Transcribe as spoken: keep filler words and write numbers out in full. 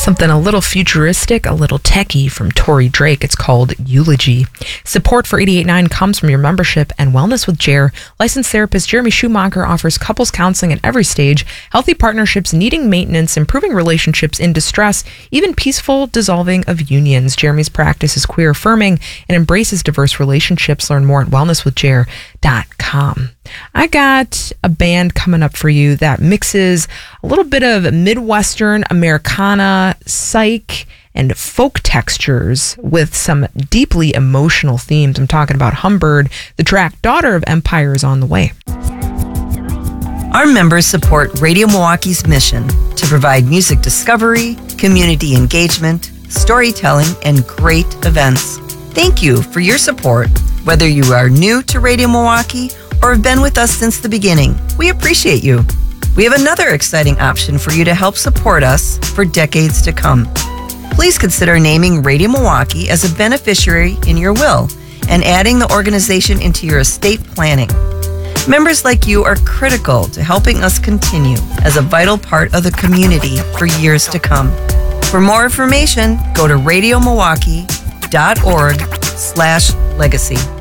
Something a little futuristic, a little techie from Tori Drake. It's called Eulogy. Support for eighty-eight point nine comes from your membership and Wellness with Jer. Licensed therapist Jeremy Schumacher offers couples counseling at every stage, healthy partnerships needing maintenance, improving relationships in distress, even peaceful dissolving of unions. Jeremy's practice is queer affirming and embraces diverse relationships. Learn more at wellness with jer dot com. I got a band coming up for you that mixes a little bit of Midwestern Americana, psych, and folk textures with some deeply emotional themes. I'm talking about Humbird. The track Daughter of Empire is on the way. Our members support Radio Milwaukee's mission to provide music discovery, community engagement, storytelling, and great events. Thank you for your support, whether you are new to Radio Milwaukee or have been with us since the beginning. We appreciate you. We have another exciting option for you to help support us for decades to come. Please consider naming Radio Milwaukee as a beneficiary in your will and adding the organization into your estate planning. Members like you are critical to helping us continue as a vital part of the community for years to come. For more information, go to radio milwaukee dot org slash legacy.